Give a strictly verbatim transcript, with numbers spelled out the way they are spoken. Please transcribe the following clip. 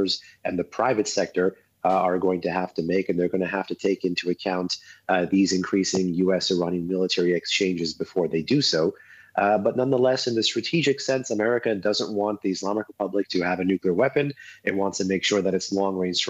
developers and the private sector uh, are going to have to make, and they're going to have to take into account uh, these increasing U S Iranian military exchanges before they do so. Uh, but nonetheless, in the strategic sense, America doesn't want the Islamic Republic to have a nuclear weapon. It wants to make sure that its long range